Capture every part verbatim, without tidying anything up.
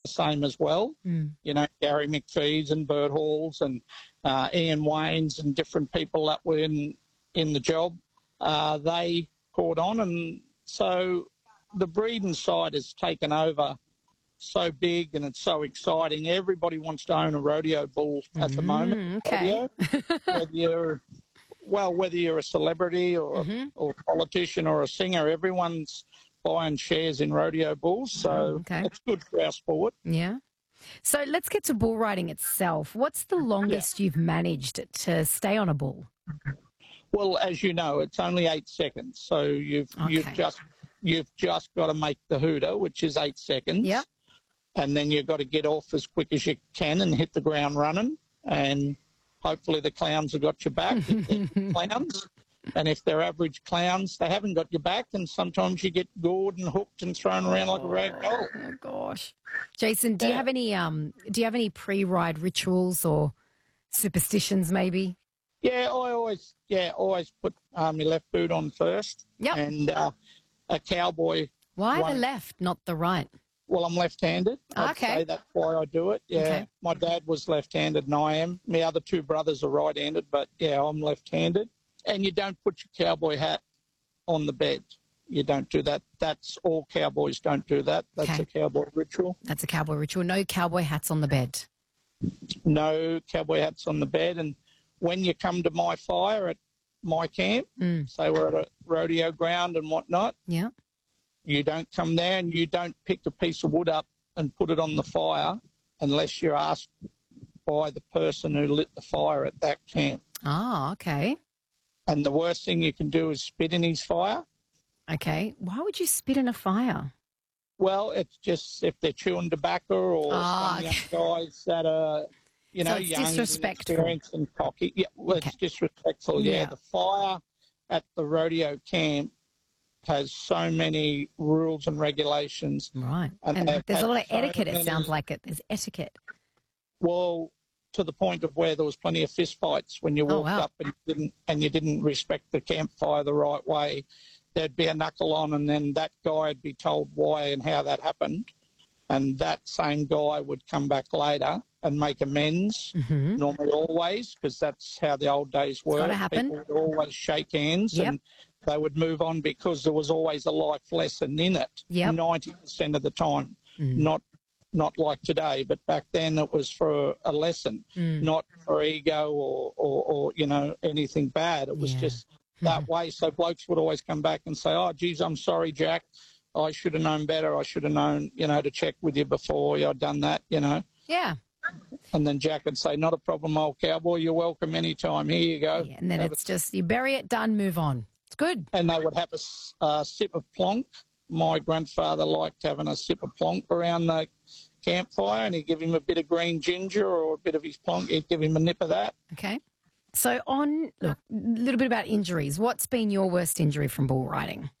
same as well. Mm. You know, Gary McPhee's and Bert Halls and uh, Ian Wayne's and different people that were in, in the job, uh, they caught on. And so the breeding side has taken over so big and it's so exciting. Everybody wants to own a rodeo bull at the moment. Mm, okay. Rodeo, whether you're, well, whether you're a celebrity or, Mm-hmm. or a politician or a singer, everyone's buying shares in rodeo bulls. So Oh, okay. it's good for our sport. Yeah. So let's get to bull riding itself. What's the longest you've managed to stay on a bull? Well, as you know, it's only eight seconds. So you've Okay. you've just you've just got to make the hooter, which is eight seconds. Yep. And then you've got to get off as quick as you can and hit the ground running. And hopefully the clowns have got your back. If they're clowns. And if they're average clowns, they haven't got your back. And sometimes you get gored and hooked and thrown around like a rag doll. Oh gosh, Jason, do Yeah. you have any um? Do you have any pre-ride rituals or superstitions, maybe? Yeah, I always yeah always put um, my left boot on first. Yep. And uh, a cowboy. Why one- the left, not the right? Well, I'm left-handed. I'd Okay. say that's why I do it. Yeah, Okay. my dad was left-handed and I am. My other two brothers are right-handed, but yeah, I'm left-handed. And you don't put your cowboy hat on the bed. You don't do that. That's all cowboys don't do that. That's Okay. a cowboy ritual. That's a cowboy ritual. No cowboy hats on the bed. No cowboy hats on the bed. And when you come to my fire at my camp, Mm. say we're at a rodeo ground and whatnot, Yeah. you don't come there and you don't pick a piece of wood up and put it on the fire unless you're asked by the person who lit the fire at that camp. Oh, okay. And the worst thing you can do is spit in his fire. Okay. Why would you spit in a fire? Well, it's just if they're chewing tobacco or Ah, some okay. young guys that are, you So know, it's young and disrespectful. inexperienced and cocky. Yeah, well, Okay. it's disrespectful. Yeah. Yeah. The fire at the rodeo camp has so many rules and regulations. Right. And And they've there's a had lot of so etiquette, it many- sounds like it. There's etiquette. Well, to the point of where there was plenty of fist fights when you Oh, walked wow. up and you didn't and you didn't respect the campfire the right way. There'd be a knuckle on, and then that guy would be told why and how that happened, and that same guy would come back later and make amends. Mm-hmm. Normally, always, because that's how the old days were. gotta happen. People would always shake hands, Yep. and they would move on because there was always a life lesson in it. Yep. Ninety percent of the time, Mm. not. Not like today, but back then it was for a lesson, Mm. not for ego or, or, or you know, anything bad. It was Yeah. just that way. So blokes would always come back and say, oh, geez, I'm sorry, Jack. I should have known better. I should have known, you know, to check with you before I'd done that, you know. Yeah. And then Jack would say, not a problem, old cowboy. You're welcome anytime. Here you go. Yeah, and then Have it's just you bury it, done, move on. It's good. a- and they would have a s- uh, sip of plonk. My grandfather liked having a sip of plonk around the campfire, and he'd give him a bit of green ginger or a bit of his plonk. He'd give him a nip of that. Okay. So on, look, a little bit about injuries. What's been your worst injury from bull riding?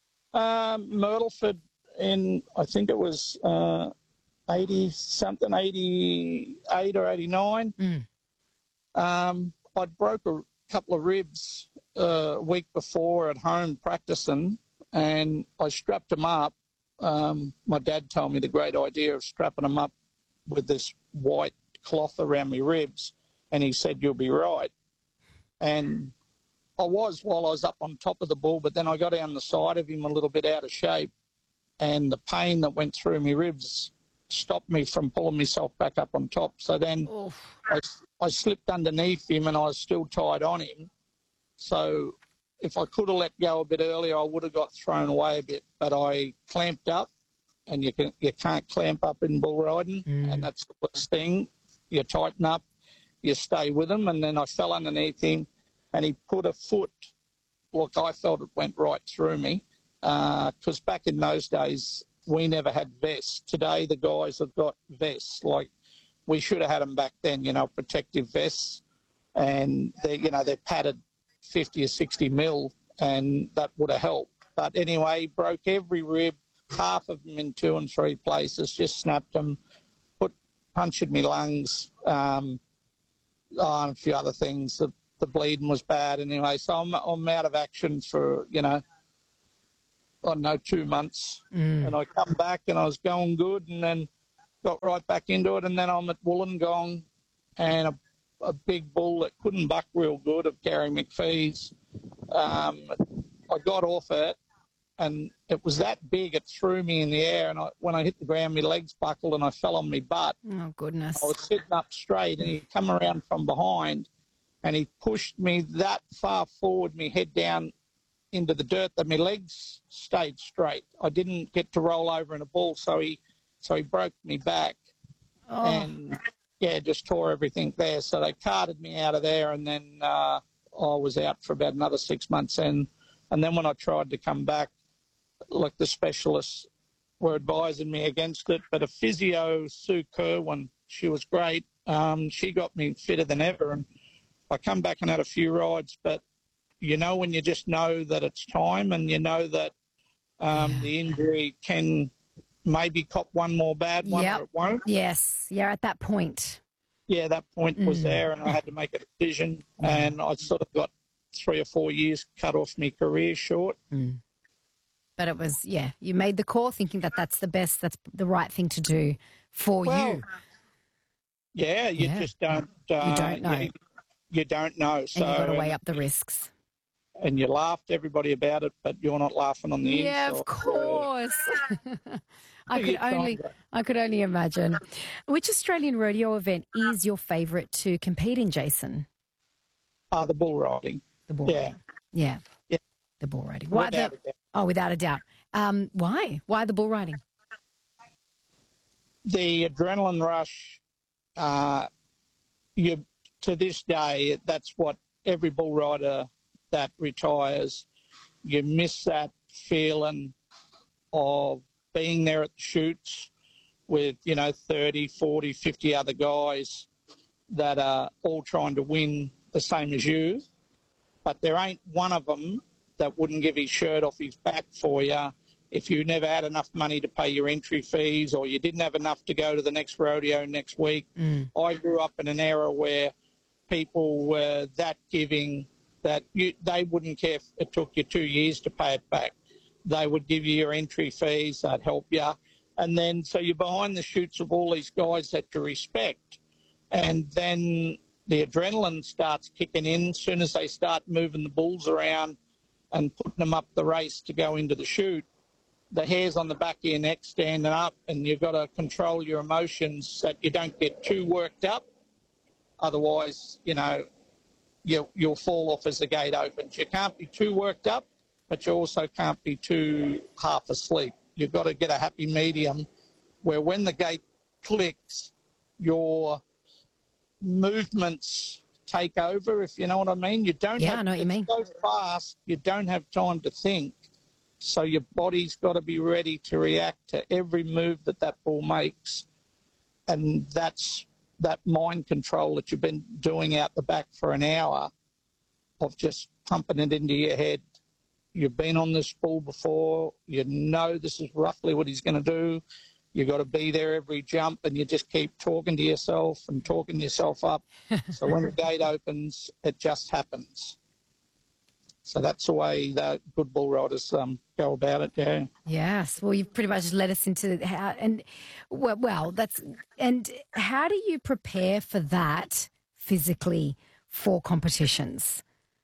Um, Myrtleford in, I think it was uh, eighty something, eighty-eight or eighty-nine. Mm. Um, I'd broke a couple of ribs uh, a week before at home practicing, and I strapped them up. Um, my dad told me the great idea of strapping them up with this white cloth around my ribs, and he said, you'll be right. And I was while I was up on top of the bull, but then I got down the side of him a little bit out of shape, and the pain that went through my ribs stopped me from pulling myself back up on top. So then Oof. I, I slipped underneath him, and I was still tied on him. So if I could have let go a bit earlier, I would have got thrown away a bit. But I clamped up, and you can you can't clamp up in bull riding, Mm. and that's the worst thing. You tighten up, you stay with him, and then I fell underneath him, and he put a foot. Look, I felt it went right through me, because back in those days we never had vests. Today the guys have got vests. Like we should have had them back then, you know, protective vests, and they, you know, they're padded fifty or sixty mil, and that would have helped. But anyway, broke every rib, half of them in two and three places, just snapped them, put punctured me lungs, um, oh, and a few other things. The, the bleeding was bad anyway, so I'm, I'm out of action for, you know, I don't know, two months. Mm. And I come back and I was going good, and then got right back into it, and then I'm at Wollongong, and a, a big bull that couldn't buck real good of Gary McPhee's. Um, I got off it, and it was that big, it threw me in the air, and I, when I hit the ground, my legs buckled and I fell on my butt. Oh, goodness. I was sitting up straight, and he come around from behind, and he pushed me that far forward, me head down into the dirt, that my legs stayed straight. I didn't get to roll over in a ball, so he so he broke me back. Oh. And, yeah, just tore everything there. So they carted me out of there, and then uh, I was out for about another six months. And, and then when I tried to come back, like the specialists were advising me against it, but a physio, Sue Kerwin, she was great. Um, she got me fitter than ever, and I come back and had a few rides, but you know when you just know that it's time, and you know that um, Yeah. the injury can maybe cop one more bad one Yep. or it won't. Yes, you're at that point. Yeah, that point was Mm. there, and I had to make a decision, and I sort of got three or four years cut off my career short. Mm. But it was, yeah, you made the call thinking that that's the best, that's the right thing to do for Well, you. Yeah, you Yeah. just don't. Uh, You don't know. You, you don't know. So, And you've got to and, weigh up the risks. and you laughed everybody about it, but you're not laughing on the Yeah, inside. of course. I You could can't only, go. I could only imagine. Which Australian rodeo event is your favourite to compete in, Jason? Uh, the bull riding. The bull Yeah. riding. Yeah. Yeah. The bull riding. Why Without the, a doubt. oh, without a doubt. Um, why? Why the bull riding? The adrenaline rush, uh, you to this day, that's what every bull rider that retires, you miss that feeling of being there at the shoots with, you know, thirty, forty, fifty other guys that are all trying to win the same as you. But there ain't one of them that wouldn't give his shirt off his back for you if you never had enough money to pay your entry fees, or you didn't have enough to go to the next rodeo next week. Mm. I grew up in an era where people were that giving that you, they wouldn't care if it took you two years to pay it back. They would give you your entry fees, they'd help you. And then so you're behind the shoots of all these guys that you respect. And then the adrenaline starts kicking in as soon as they start moving the bulls around and putting them up the race to go into the chute. The hairs on the back of your neck standing up, and you've got to control your emotions that you don't get too worked up. Otherwise, you know, you, you'll fall off as the gate opens. You can't be too worked up, but you also can't be too half asleep. You've got to get a happy medium where when the gate clicks, your movements take over, if you know what I mean. You don't Yeah, have, I know what you it's mean. so fast, you don't have time to think. So your body's got to be ready to react to every move that that bull makes. And that's that mind control that you've been doing out the back for an hour of just pumping it into your head. You've been on this bull before. You know this is roughly what he's going to do. You've got to be there every jump, and you just keep talking to yourself and talking yourself up. So when the gate opens, it just happens. So that's the way the good bull riders um, go about it, yeah. Yes. Well, you've pretty much led us into how, and well, well, that's, and how do you prepare for that physically for competitions?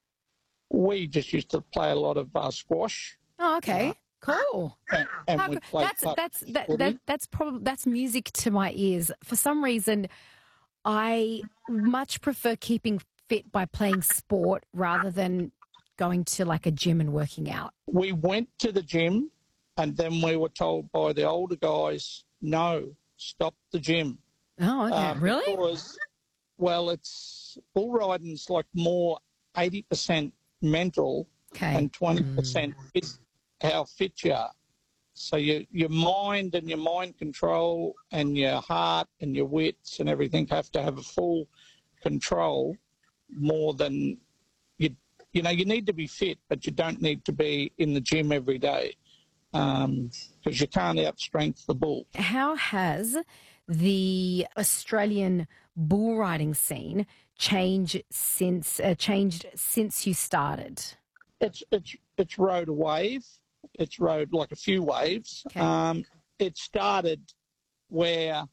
We just used to play a lot of uh, squash. Oh, okay. Uh, Cool. And, and How we go- played that's touch that's that, footy. that that's probably that's music to my ears. For some reason, I much prefer keeping fit by playing sport rather than going to like a gym and working out. We went to the gym, and then we were told by the older guys, no, stop the gym. Oh, okay. Uh, Really? Because, well, it's bull riding's like more eighty percent mental Okay. and twenty percent is how fit you are. So you, your mind and your mind control and your heart and your wits and everything have to have a full control more than you. You know, you need to be fit, but you don't need to be in the gym every day because um, you can't outstrength the bull. How has the Australian bull riding scene changed since uh, changed since you started? It's it's it's rode a wave. It's rode like a few waves. Okay. Um, it started where